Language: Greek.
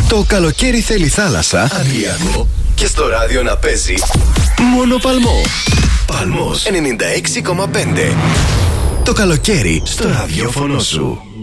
Το καλοκαίρι θέλει θάλασσα, Αδριακό και στο ράδιο να παίζει μόνο Παλμό. Παλμός 96,5. Το καλοκαίρι στο ραδιόφωνο σου.